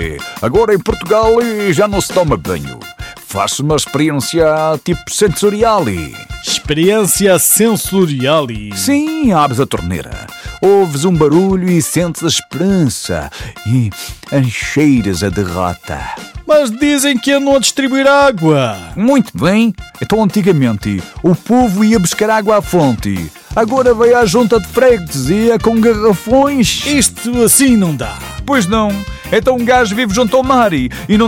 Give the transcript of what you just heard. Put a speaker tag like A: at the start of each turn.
A: Agora em Portugal já não se toma banho. Faço uma experiência tipo sensorial.
B: Experiência sensorial.
A: Sim, abres a torneira, ouves um barulho e sentes a esperança e cheiras a derrota.
B: Mas dizem que andam a distribuir água.
A: Muito bem. Então antigamente o povo ia buscar água à fonte. Agora veio à junta de freguesia com garrafões.
B: Isto assim não dá.
A: Pois não. Então um gajo vive junto ao mar e não